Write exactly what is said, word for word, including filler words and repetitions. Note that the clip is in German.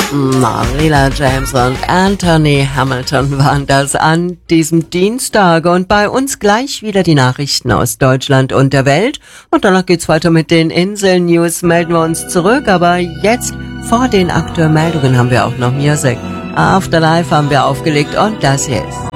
Marilla James und Anthony Hamilton waren das an diesem Dienstag. Und bei uns gleich wieder die Nachrichten aus Deutschland und der Welt. Und danach geht's weiter mit den Insel-News. Melden wir uns zurück. Aber jetzt vor den aktuellen Meldungen haben wir auch noch Music. Afterlife haben wir aufgelegt und das hier ist